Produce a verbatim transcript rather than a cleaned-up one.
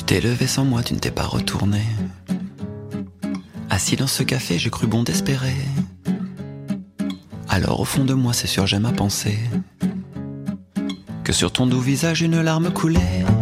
t'es levé sans moi, tu ne t'es pas retourné. Assis dans ce café, j'ai cru bon d'espérer. Alors au fond de moi, c'est sûr, j'aime à penser que sur ton doux visage, une larme coulait.